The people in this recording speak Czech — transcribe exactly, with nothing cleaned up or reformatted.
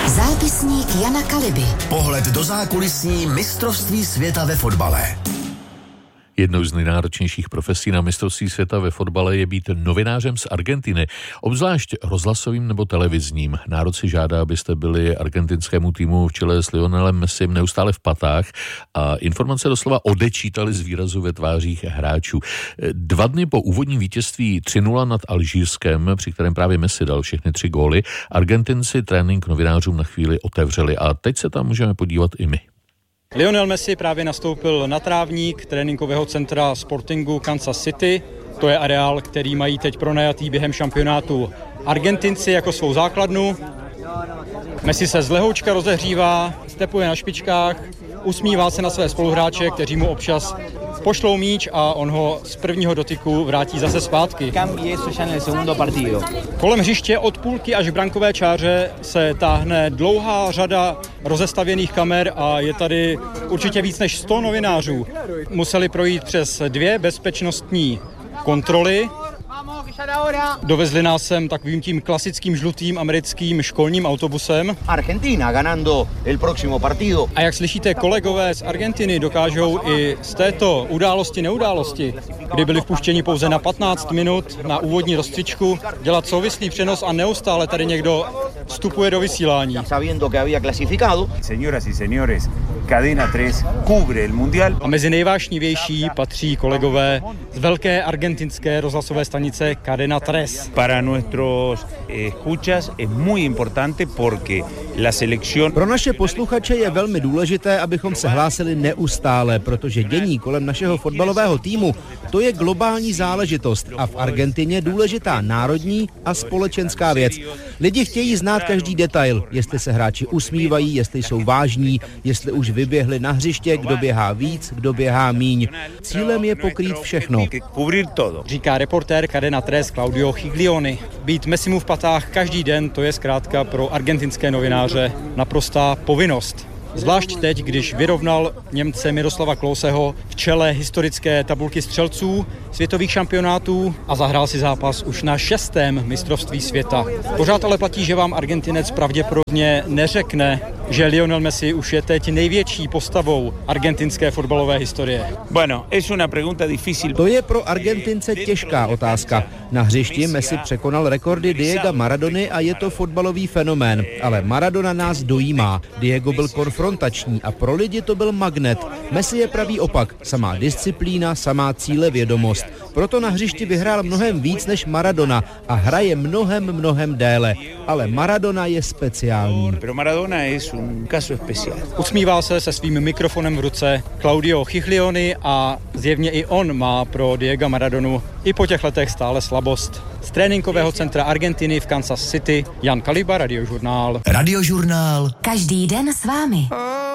Zápisník Jana Kaliby. Pohled do zákulisní mistrovství světa ve fotbale. Jednou z nejnáročnějších profesí na mistrovství světa ve fotbale je být novinářem z Argentiny, obzvlášť rozhlasovým nebo televizním. Národ si žádá, abyste byli argentinskému týmu v čele s Lionelem Messim neustále v patách a informace doslova odečítali z výrazu ve tvářích hráčů. Dva dny po úvodním vítězství tři nula nad Alžírskem, při kterém právě Messi dal všechny tři góly, Argentinci trénink novinářům na chvíli otevřeli a teď se tam můžeme podívat i my. Lionel Messi právě nastoupil na trávník tréninkového centra Sportingu Kansas City. To je areál, který mají teď pronajatý během šampionátu Argentinci jako svou základnu. Messi se z lehoučka rozehřívá, stepuje na špičkách, usmívá se na své spoluhráče, kteří mu občas pošlou míč a on ho z prvního dotyku vrátí zase zpátky. Kolem hřiště od půlky až k brankové čáře se táhne dlouhá řada rozestavěných kamer a je tady určitě víc než sto novinářů. Museli projít přes dvě bezpečnostní kontroly. Dovezli nás sem takovým tím klasickým žlutým americkým školním autobusem. Argentina ganando el próximo partido. A jak slyšíte, kolegové z Argentiny dokážou i z této události neudálosti, kdy byli vpuštěni pouze na patnáct minut na úvodní rozcvičku, dělat souvislý přenos a neustále tady někdo vstupuje do vysílání. Sabiendo que había clasificado. Señoras y señores, Cadena tres cubre el mundial. A mezi nejvášnivější patří kolegové z velké argentinské rozhlasové stanice Cadena tres. Para nuestros escuchas es muy importante porque la selección. Pro naše posluchače je velmi důležité, abychom se hlásili neustále, protože dění kolem našeho fotbalového týmu to je globální záležitost a v Argentině důležitá národní a společenská věc. Lidi chtějí znát každý detail, jestli se hráči usmívají, jestli jsou vážní, jestli už vyběhli na hřiště, kdo běhá víc, kdo běhá míň. Cílem je pokrýt všechno. Říká reportér Cadena tres Claudio Giglioni. Být Messimu v patách každý den, to je zkrátka pro argentinské novináře naprostá povinnost. Zvlášť teď, když vyrovnal Němce Miroslava Kloseho v čele historické tabulky střelců světových šampionátů a zahrál si zápas už na šestém mistrovství světa. Pořád ale platí, že vám Argentinec pravděpodobně neřekne, že Lionel Messi už je teď největší postavou argentinské fotbalové historie. Bueno, es una pregunta difícil. To je pro Argentince těžká otázka. Na hřišti Messi překonal rekordy Diega Maradony a je to fotbalový fenomén. Ale Maradona nás dojímá. Diego byl konfrontační a pro lidi to byl magnet. Messi je pravý opak. Samá disciplína, samá cílevědomost. Proto na hřišti vyhrál mnohem víc než Maradona a hraje mnohem, mnohem déle. Ale Maradona je speciální. Pero Maradona es un caso especial. Usmívá se se svým mikrofonem v ruce Claudio Giglioni a zjevně i on má pro Diega Maradonu i po těch letech stále slabost. Z tréninkového centra Argentiny v Kansas City Jan Kaliba, Radiožurnál. Radiožurnál. Každý den s vámi.